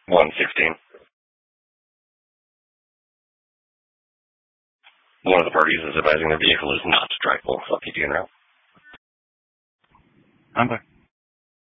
116. One of the parties is advising their vehicle is not drivable. Fuck you, route. I'm back.